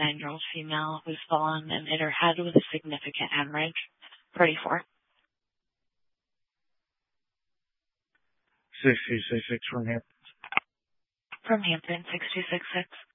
9-year-old female who's fallen and hit her head with a significant hemorrhage. 34. 6266 from Hampton. From Hampton, 6266.